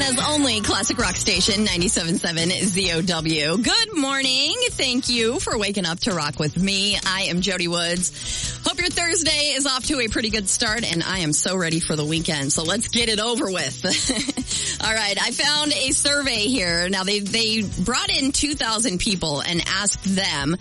Indiana's only classic rock station, 97.7 ZOW. Good morning. Thank you for waking up to rock with me. I am Jody Woods. Hope your Thursday is off to a pretty good start, and I am so ready for the weekend. So let's get it over with. All right. I found a survey here. Now, they brought in 2,000 people and asked them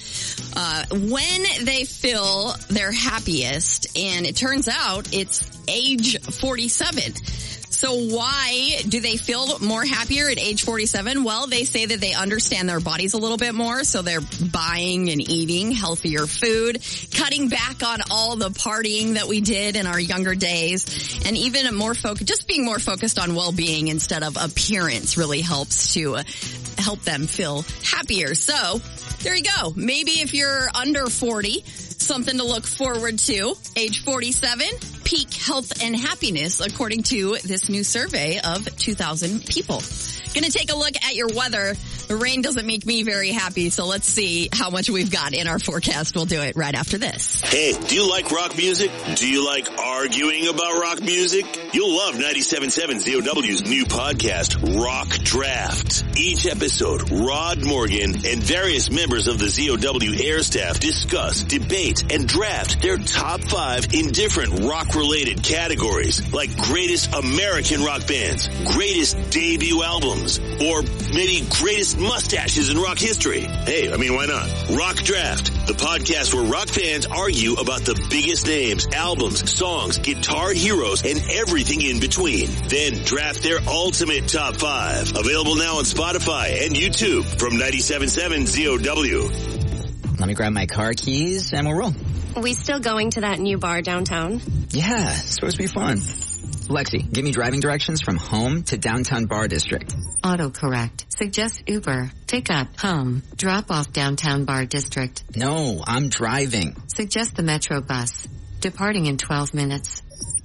when they feel their happiest, and it turns out it's age 47. So why do they feel more happier at age 47? Well, they say that they understand their bodies a little bit more, so they're buying and eating healthier food, cutting back on all the partying that we did in our younger days, and even just being more focused on well-being instead of appearance really helps to help them feel happier. So there you go. Maybe if you're under 40, something to look forward to. Age 47, peak health and happiness, according to this new survey of 2,000 people. Going to take a look at your weather. The rain doesn't make me very happy, so let's see how much we've got in our forecast. We'll do it right after this. Hey, do you like rock music? Do you like arguing about rock music? You'll love 97.7 ZOW's new podcast, Rock Draft. Each episode, Rod Morgan and various members of the ZOW air staff discuss, debate, and draft their top 5 in different rock-related categories, like greatest American rock bands, greatest debut albums, or maybe greatest mustaches in rock history. Hey, why not? Rock Draft, the podcast where rock fans argue about the biggest names, albums, songs, guitar heroes, and everything in between. Then draft their ultimate top 5. Available now on Spotify and YouTube from 97.7 ZOW. Let me grab my car keys and we'll roll. We still going to that new bar downtown? Yeah, it's supposed to be fun. Lexi, give me driving directions from home to downtown bar district. Autocorrect. Suggest Uber. Pick up. Home. Drop off downtown bar district. No, I'm driving. Suggest the Metro bus. Departing in 12 minutes.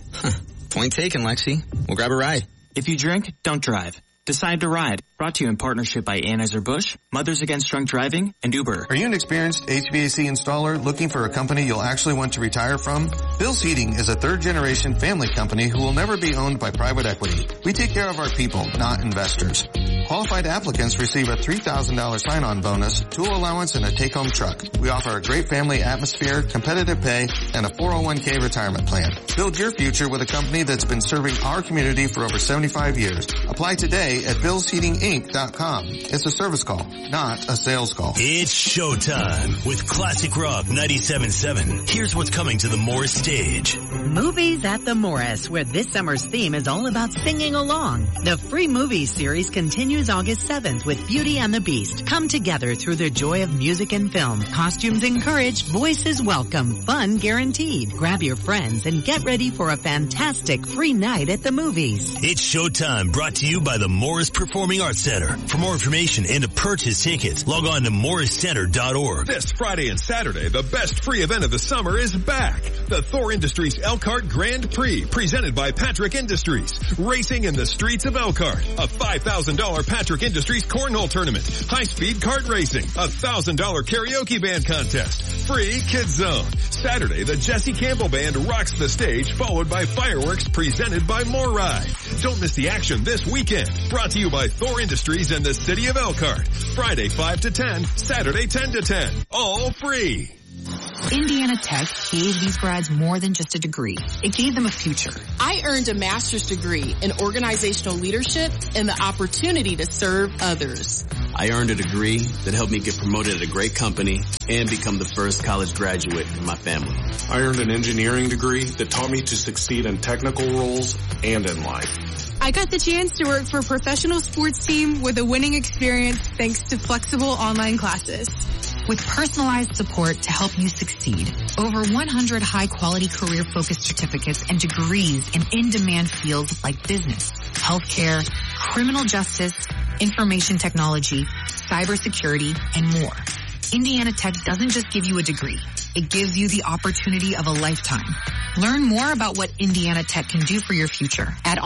Point taken, Lexi. We'll grab a ride. If you drink, don't drive. Decide to Ride. Brought to you in partnership by Anheuser-Busch, Mothers Against Drunk Driving, and Uber. Are you an experienced HVAC installer looking for a company you'll actually want to retire from? Bill's Heating is a third-generation family company who will never be owned by private equity. We take care of our people, not investors. Qualified applicants receive a $3,000 sign-on bonus, tool allowance, and a take-home truck. We offer a great family atmosphere, competitive pay, and a 401k retirement plan. Build your future with a company that's been serving our community for over 75 years. Apply today at BillsHeatingInc.com. It's a service call, not a sales call. It's showtime with Classic Rock 97.7. Here's what's coming to the Morris stage. Movies at the Morris, where this summer's theme is all about singing along. The free movies series continues August 7th with Beauty and the Beast. Come together through the joy of music and film. Costumes encouraged, voices welcome, fun guaranteed. Grab your friends and get ready for a fantastic free night at the movies. It's showtime, brought to you by the Morris Performing Arts Center. For more information and to purchase tickets, log on to morriscenter.org. This Friday and Saturday, the best free event of the summer is back. The Thor Industries Elkhart Grand Prix, presented by Patrick Industries. Racing in the streets of Elkhart. A $5,000 Patrick Industries Cornhole Tournament. High-speed kart racing. A $1,000 karaoke band contest. Free Kids Zone. Saturday, the Jesse Campbell Band rocks the stage, followed by fireworks presented by More Ride. Don't miss the action this weekend. Brought to you by Thor Industries and the City of Elkhart. Friday 5 to 10, Saturday 10 to 10. All free. Indiana Tech gave these grads more than just a degree. It gave them a future. I earned a master's degree in organizational leadership and the opportunity to serve others. I earned a degree that helped me get promoted at a great company and become the first college graduate in my family. I earned an engineering degree that taught me to succeed in technical roles and in life. I got the chance to work for a professional sports team with a winning experience thanks to flexible online classes. With personalized support to help you succeed. Over 100 high-quality career-focused certificates and degrees in in-demand fields like business, healthcare, criminal justice, information technology, cybersecurity, and more. Indiana Tech doesn't just give you a degree. It gives you the opportunity of a lifetime. Learn more about what Indiana Tech can do for your future at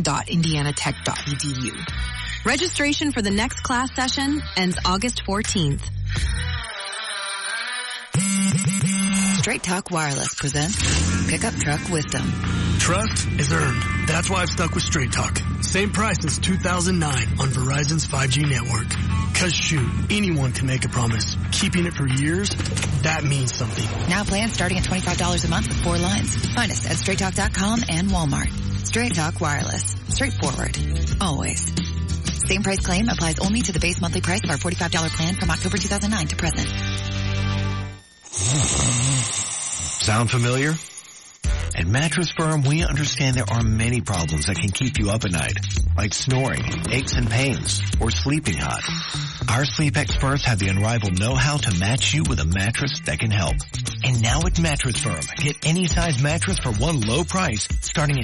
online.indianatech.edu. Registration for the next class session ends August 14th. Straight Talk Wireless presents Pickup Truck Wisdom. Trust is earned. That's why I've stuck with Straight Talk. Same price since 2009 on Verizon's 5G network. Cause shoot, anyone can make a promise. Keeping it for years, that means something. Now plans starting at $25 a month with 4 lines. Find us at straighttalk.com and Walmart. Straight Talk Wireless. Straightforward. Always. Same price claim applies only to the base monthly price of our $45 plan from October 2009 to present. Sound familiar? At Mattress Firm, we understand there are many problems that can keep you up at night, like snoring, aches and pains, or sleeping hot. Our sleep experts have the unrivaled know-how to match you with a mattress that can help. And now at Mattress Firm, get any size mattress for one low price, starting at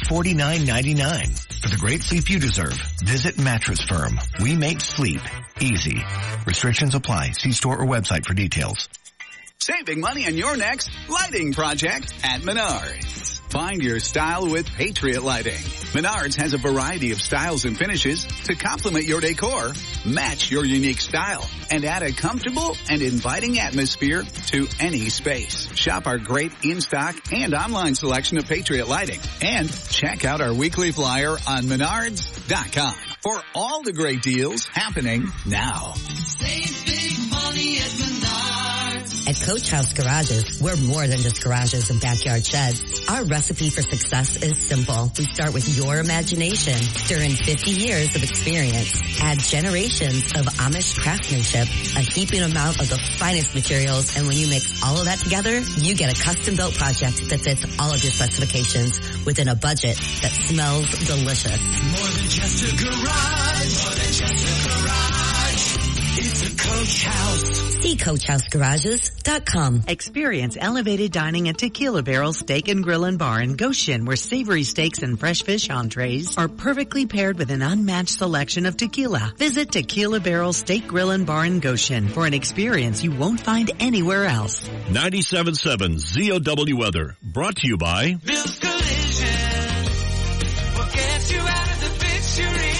$249.99. For the great sleep you deserve, visit Mattress Firm. We make sleep easy. Restrictions apply. See store or website for details. Saving money on your next lighting project at Menards. Find your style with Patriot Lighting. Menards has a variety of styles and finishes to complement your decor, match your unique style, and add a comfortable and inviting atmosphere to any space. Shop our great in-stock and online selection of Patriot Lighting. And check out our weekly flyer on Menards.com for all the great deals happening now. Save big money at Menards. At Coach House Garages, we're more than just garages and backyard sheds. Our recipe for success is simple. We start with your imagination. During 50 years of experience, add generations of Amish craftsmanship, a heaping amount of the finest materials, and when you mix all of that together, you get a custom-built project that fits all of your specifications within a budget that smells delicious. More than just a garage. More than just a garage. It's a Coach House. See CoachHouseGarages.com. Experience elevated dining at Tequila Barrel Steak and Grill and Bar in Goshen, where savory steaks and fresh fish entrees are perfectly paired with an unmatched selection of tequila. Visit Tequila Barrel Steak Grill and Bar in Goshen for an experience you won't find anywhere else. 97.7 ZOW Weather, brought to you by Bill's Collision. What gets you out of the fix you're in?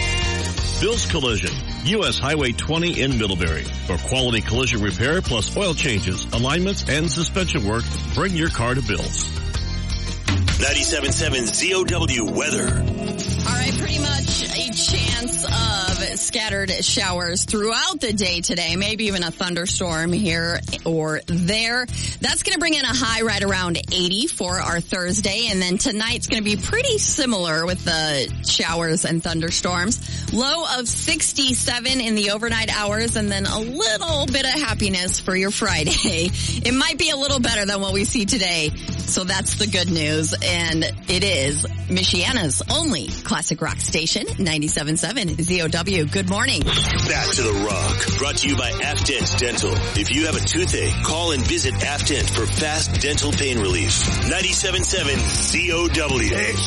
Bill's Collision, U.S. Highway 20 in Middlebury. For quality collision repair plus oil changes, alignments, and suspension work, bring your car to Bill's. 97.7 ZOW Weather. All right, pretty much a chance of scattered showers throughout the day today, maybe even a thunderstorm here or there. That's going to bring in a high right around 80 for our Thursday, and then tonight's going to be pretty similar with the showers and thunderstorms. Low of 67 in the overnight hours, and then a little bit of happiness for your Friday. It might be a little better than what we see today, so that's the good news, and it is Michiana's only classic rock station, 97.7 ZOW. Good morning. Back to the Rock, brought to you by Afdent Dental. If you have a toothache, call and visit Afdent for fast dental pain relief. 97.7 ZOW.